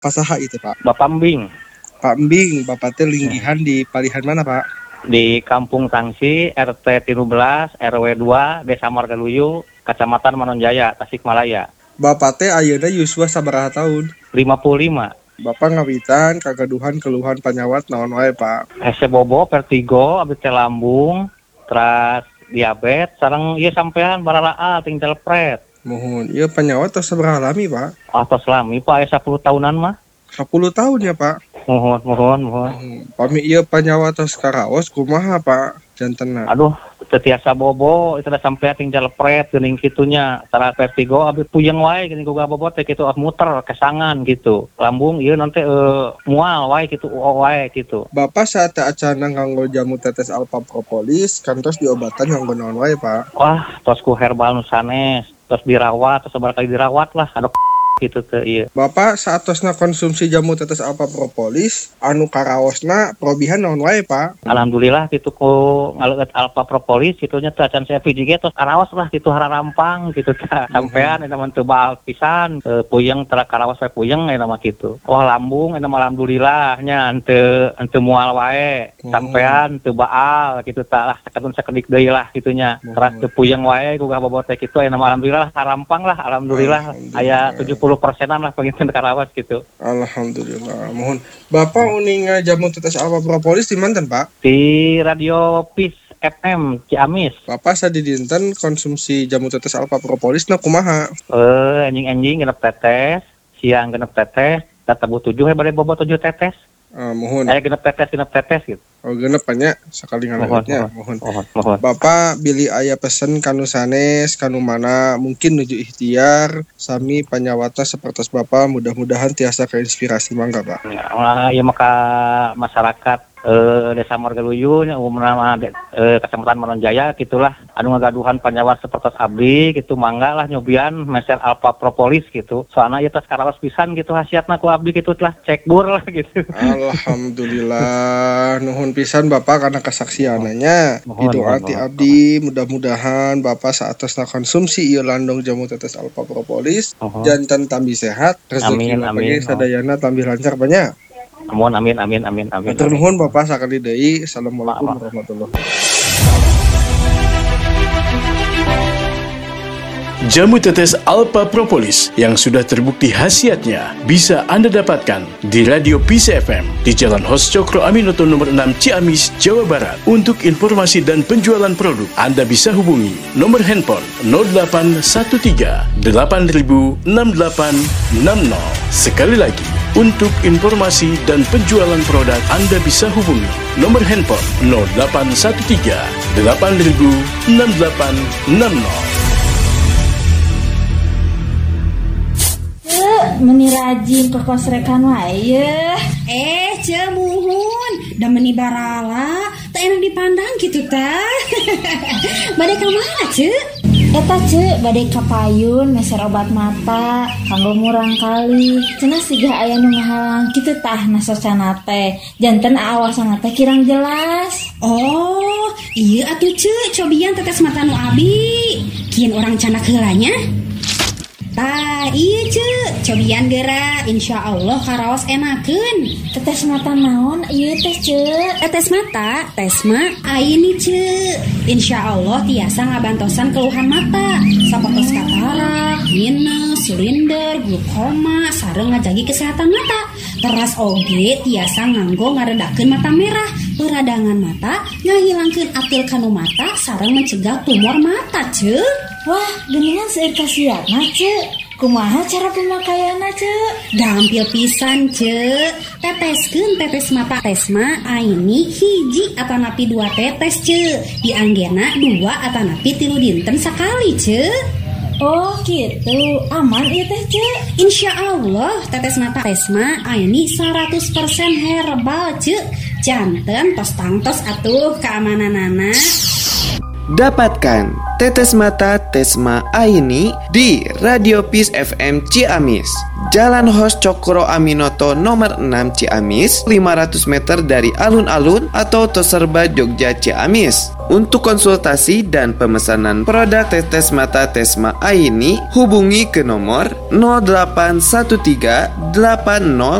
Pasaha itu Pak? Bapak Mbing. Pak Mbing, Bapak teh linggihan di palihan mana Pak? Di Kampung Tangsi, RT 13, RW 2, Desa Margaluyu, Kecamatan Manonjaya, Tasikmalaya. Bapak teh ayeuna yuswa sabaraha tahun? 55. Bapak ngawitan kagaduhan keluhan panyawat naon wae Pak? Hese bobo, vertigo, abdi teh lambung, terus diabetes, sareng ieu sampean bararaal tinggal pret. Mohon, ieu panyawat tos sabaraha lami Pak? Atos lami Pak, 10 tahunan mah. 10 tahun ya Pak? Mohon. Pami ieu panyawat tos karaos kumaha Pak? Jantenna. Aduh, tetiasa bobo, itu udah sampai tinggal pret geuning kitunya. Tara vertigo abdi puyeng wae geuning boga bobo teh kitu muter kesangan gitu. Lambung ieu nanti mual wae kitu wae gitu. Bapak saat acana nganggo jamu tetes alpha propolis kantos diobatan nganggo naon wae Pak? Wah, tos ku herbal nu sanes, tos dirawat, tos sabar kali dirawat lah. Aduh gitu teh ieu. Bapak saatosna konsumsi jamu tetes alpha propolis anu karaosna probihan naon wae Pak? Alhamdulillah gitu ku ngaleut alpha propolis kitunya teh acan saya VJG tos karaos lah gitu hararampang gitu teh. Sampean eta mah teu baal pisan, puyeng tara karaos wae puyeng eta mah kitu. Wah lambung eta mah alhamdulillah nya henteu mual wae. Sampean teu baal kitu tah lah sakadun sakedik deui lah kitunya. Teras teu puyeng wae ku bobot teh kitu aya mah alhamdulillah harampang lah alhamdulillah aya 70%-an lah pengen karawas gitu. Alhamdulillah. Mohon Bapak uning jamu tetes alpha propolis di manten Pak? Di Radio Peace FM Ciamis. Bapak sadidinten konsumsi jamu tetes alpha propolis na kumaha? Anjing genep tetes, siang genep tetes, tebu 7 bade bobo 7 tetes. Mohon. Genep tetes gitu. Oh genep nya sakali ngaleutnya. Mohon. Mohon. Bapak bilih aya pesen kanu sanes, kanu mana mungkin nuju ikhtiar sami panyawatna sapertos Bapak mudah-mudahan tiasa keinspirasi mangga Pak. Ya maka masyarakat Desa Margaluyu umumna Kecamatan Manonjaya gitulah anu ngagaduhan panyawat sapertos abdi gitu mangga lah nyobian meser alpha propolis gitu. Soalna ieu tos karaos pisan gitu hasiatna ku abdi gitu lah cek bur lah gitu. Alhamdulillah nuhun pisan Bapak karena kesaksiananya. Didoati abdi mudah-mudahan Bapak saatosna konsumsi ieu landong jamu tetes alpha propolis janten tambi sehat rezeki Bapak sadayana tambi lancar banyak. Amin. Matur nuhun Bapak sakali deui. Assalamualaikum warahmatullahi wabarakatuh. Jamu tetes alpha propolis yang sudah terbukti khasiatnya bisa Anda dapatkan di Radio Peace FM di Jalan Hos Cokro Aminoto nomor 6 Ciamis, Jawa Barat. Untuk informasi dan penjualan produk Anda bisa hubungi nomor handphone 0813 8000 6860. Sekali lagi, untuk informasi dan penjualan produk Anda bisa hubungi nomor handphone 0813 8000 6860. Meni rajin ke kosrekan wae. Cemuhun da meni barala teu enak dipandang kitu tah. Bade ka mana Ceu? Eta Ceu bade ka payun meser obat mata kanggo murang kali. Cenah siga aya nu ngahalang kitu tah nasocana teh. Janten aawasana teh kirang jelas. Oh, ieu atuh Ceu cobian tetes mata nu abi. Kieun urang canak heulanya. Tah, iya Ceu, cobian geura, insyaallah karaos enakeun. Tetes mata naon ieu teh Ceu? Tetes mata, tes mah aini Ceu. Insyaallah tiasa ngabantosan keluhan mata, sapertos katarak, minus, silinder, glukoma, sareng ngajagi kesehatan mata. Teras oge tiasa nganggo ngaredakeun mata merah, peradangan mata, ngahilangkeun atil kanu mata, sareng mencegah tumor mata Ceu. Wah, geuningan seueur kasiatna Ceu. Kumaha cara pemakaianna Ceu? Gampil pisan Ceu. Teteskeun tetes mata tesma aini hiji atanapi 2 tetes Ceu. Dianggena 2 atanapi 3 dinten sakali Ceu. Oh gitu, aman ieu teh Ceu. Insyaallah tetes mata tesma aini 100% herbal Ceu. Janten tos tangtos atuh keamananana. Dapatkan tetes mata Tesma Aini di Radio Peace FM Ciamis, Jalan Hos Cokro Aminoto nomor 6 Ciamis, 500 meter dari alun-alun atau Toserba Jogja Ciamis. Untuk konsultasi dan pemesanan produk tetes mata Tesma Aini, hubungi ke nomor 0813 80